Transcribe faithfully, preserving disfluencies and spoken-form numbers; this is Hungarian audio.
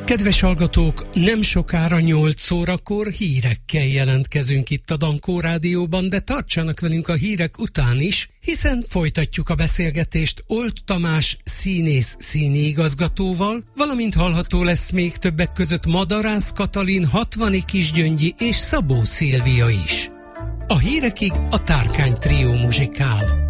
Kedves hallgatók, nem sokára nyolc órakor hírekkel jelentkezünk itt a Dankó Rádióban, de tartsanak velünk a hírek után is, hiszen folytatjuk a beszélgetést Old Tamás színész színiigazgatóval, valamint hallható lesz még többek között Madarász Katalin, Hatvani Kisgyöngyi és Szabó Szilvia is. A hírekig a Tárkány Trió muzsikál.